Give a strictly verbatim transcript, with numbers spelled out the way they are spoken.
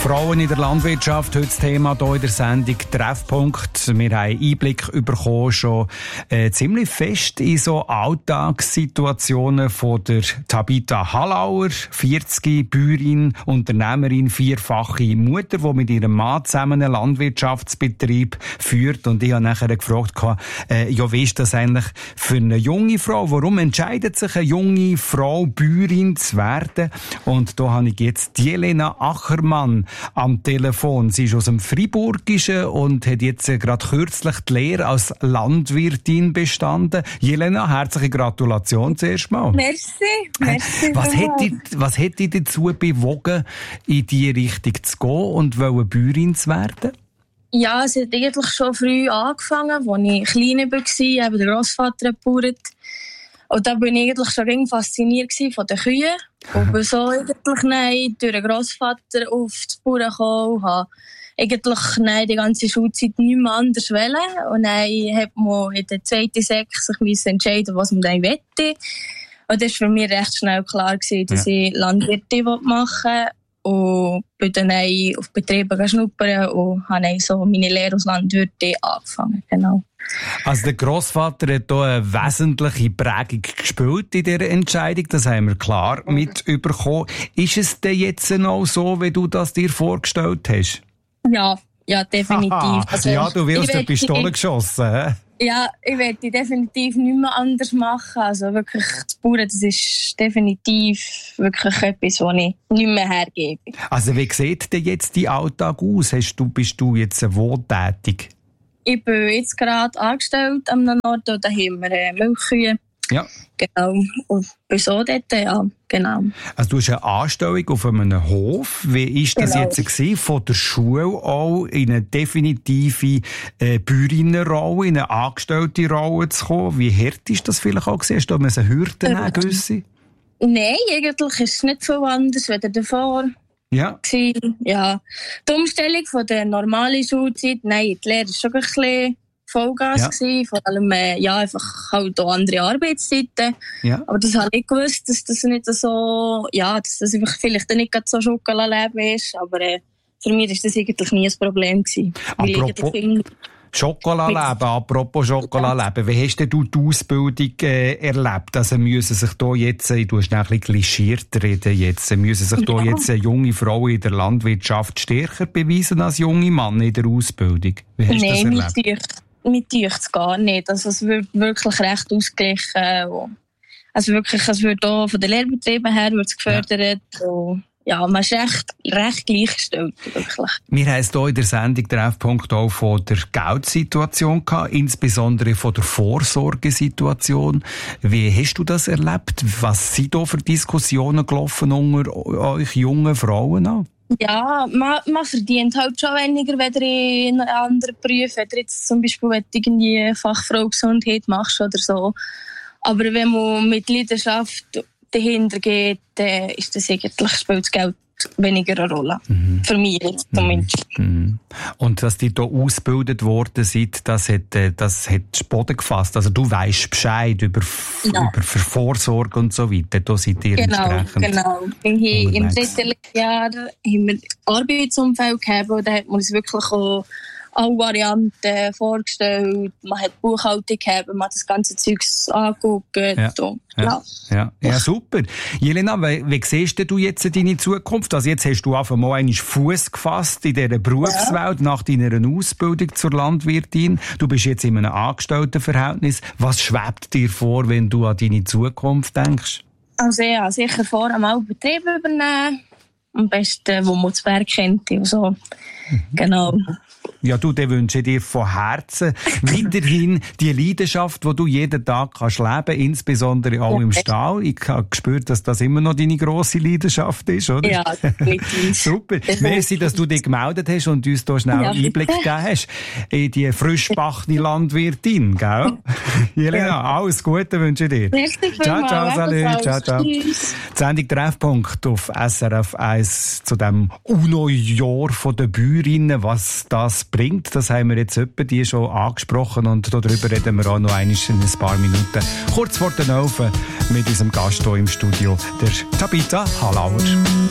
Frauen in der Landwirtschaft, heute das Thema hier in der Sendung Treffpunkt. Wir haben Einblick bekommen, schon äh, ziemlich fest in so Alltagssituationen von der Tabita Hallauer, vierzig, Bäuerin, Unternehmerin, vierfache Mutter, die mit ihrem Mann zusammen einen Landwirtschaftsbetrieb führt. Und ich habe nachher gefragt, äh, ja, wie ist das eigentlich für eine junge Frau? Warum entscheidet sich eine junge Frau, Bäuerin zu werden? Und da habe ich jetzt Jelena Achermann am Telefon. Sie ist aus dem Friburgischen und hat jetzt gerade kürzlich die Lehre als Landwirtin bestanden. Jelena, herzliche Gratulation zuerst mal. Merci. Merci was, hat dich, was hat dich dazu bewogen, in diese Richtung zu gehen und Bäuerin zu werden? Ja, es hat eigentlich schon früh angefangen, als ich klein war, eben der Grossvater hat gebauert. Und da war ich eigentlich schon fasziniert von den Kühen. Und bin so eigentlich nein, durch den Grossvater auf das Bauern gekommen und habe eigentlich nein, die ganze Schulzeit nicht mehr anders wollen. Und dann hat man in der zweiten Sek sich entscheiden, was man dann möchte. Und das war für mich recht schnell klar gewesen, dass ja. ich Landwirtin machen will. Und bin dann auf Betriebe schnuppern und habe dann so meine Lehre als Landwirtin angefangen. Genau. Also der Grossvater hat hier eine wesentliche Prägung gespielt in dieser Entscheidung, das haben wir klar mitbekommen. Ist es denn jetzt noch so, wie du das dir vorgestellt hast? Ja, ja, definitiv. Also, ja, du wirst aus der Pistole geschossen, hä? Ja, ich werde definitiv nicht mehr anders machen. Also wirklich, das Bauern, das ist definitiv wirklich etwas, was ich nicht mehr hergebe. Also wie sieht denn jetzt dein Alltag aus? Hast du, bist du jetzt wo tätig? Ich bin jetzt gerade angestellt am Norden und da haben wir äh, Milchkühe. Ja. Genau. Und bin so dort, ja, genau. Also du hast eine Anstellung auf einem Hof. Wie war das genau. jetzt gewesen, von der Schule auch in eine definitive äh, Bäuerinnenrolle, in eine angestellte Rolle zu kommen? Wie hart ist das vielleicht auch gewesen? Hast du da Hürden nehmen gewisse? Nein, eigentlich ist es nicht so anders als davor. Ja. Ja. Die Umstellung von der normalen Schulzeit, nein, die Lehre war schon ein bisschen Vollgas ja. gewesen, vor allem, äh, ja, einfach halt auch andere Arbeitszeiten. Ja. Aber das habe ich gewusst, dass das nicht so, ja, dass das einfach vielleicht nicht so Schokoladleben ist, aber äh, für mich war das eigentlich nie ein Problem gewesen. Apropos Schokoladleben, apropos Schokoladleben, wie hast du die Ausbildung äh, erlebt? Also müssen sich da jetzt, du hast ein bisschen klischiert reden jetzt, müssen sich da ja. jetzt junge Frauen in der Landwirtschaft stärker beweisen als junge Männer in der Ausbildung? Wie hast nee, du das erlebt? Mir dünkt es gar nicht. Also es wird wirklich recht ausgeglichen. Also wirklich, es wird auch von den Lehrbetrieben her wird's gefördert. Ja. Und ja, man ist recht, recht gleichgestellt, wirklich. Wir haben es hier in der Sendung Treffpunkt auch von der Geldsituation gehabt, insbesondere von der Vorsorgesituation. Wie hast du das erlebt? Was sind da für Diskussionen gelaufen unter euch jungen Frauen auch? Ja, man, man verdient halt schon weniger, wenn du in einem anderen Beruf, wenn du jetzt zum Beispiel wenn du irgendwie Fachfrau Gesundheit machst oder so. Aber wenn man mit Leidenschaft dahinter geht, dann ist das eigentlich, spielt das Geld weniger eine Rolle. Mhm. Für mich jetzt zumindest. Mhm. Und dass die hier ausgebildet worden sind, das hat, das hat Boden gefasst. Also du weisst Bescheid über, ja. über Vorsorge und so weiter. Da seid ihr genau, entsprechend. Genau, genau. Im dritten Jahr haben wir Arbeitsumfeld gehabt und da hat man uns wirklich auch alle Varianten vorgestellt. Man hat Buchhaltung gehabt, man hat das ganze Zeug angeguckt. Ja. Und, ja. Ja. Ja. ja, super. Jelena, wie, wie siehst du jetzt deine Zukunft? Also jetzt hast du einfach mal einen Fuß gefasst in dieser Berufswelt ja. nach deiner Ausbildung zur Landwirtin. Du bist jetzt in einem Angestelltenverhältnis. Was schwebt dir vor, wenn du an deine Zukunft denkst? Also ja, sicher vor, einmal Betrieb übernehmen. Am besten, wo man das Berg kennt. Also, mhm. Genau. Ja, du, dann wünsche ich dir von Herzen weiterhin die Leidenschaft, die du jeden Tag kannst leben, insbesondere auch im Stall. Ich habe gespürt, dass das immer noch deine grosse Leidenschaft ist, oder? Ja, definitiv. Super. Merci, dass du dich gemeldet hast und uns hier schnell ja. Einblick gegeben hast in die frischbackene Landwirtin, gell? Jelena, ja. alles Gute wünsche ich dir. Richtig, ciao, ciao, salut, ciao, ciao. Tschüss. Die Sendung Treffpunkt auf S R F eins zu dem UNO-Jahr der Bäuerinnen, was das bringt. Das haben wir jetzt etwa die schon angesprochen und darüber reden wir auch noch einmal in ein paar Minuten. Kurz vor den Elfen mit unserem Gast hier im Studio, der Tabita Hallauer.